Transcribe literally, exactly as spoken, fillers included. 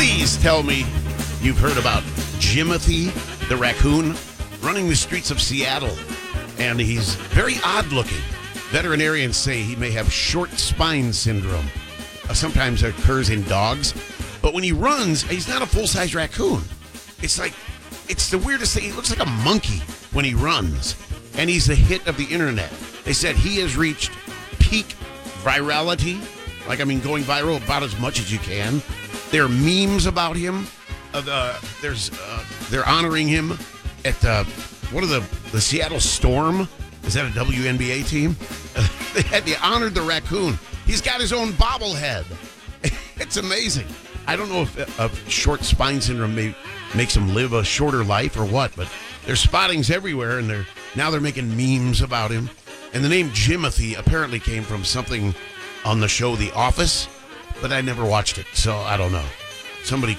Please tell me you've heard about Jimothy the raccoon running the streets of Seattle. And he's very odd looking. Veterinarians say he may have short spine syndrome. Uh, sometimes it occurs in dogs. But when he runs, he's not a full-size raccoon. It's like, it's the weirdest thing. He looks like a monkey when he runs. And he's the hit of the internet. They said he has reached peak virality. Like, I mean, going viral about as much as you can. There are memes about him. Uh, the, there's, uh, they're honoring him at uh, what are the the Seattle Storm? Is that a W N B A team? they had they honored the raccoon. He's got his own bobblehead. It's amazing. I don't know if a short spine syndrome may, makes him live a shorter life or what, but there's spottings everywhere, and they're now they're making memes about him. And the name Jimothy apparently came from something on the show The Office, but I never watched it, so I don't know. Somebody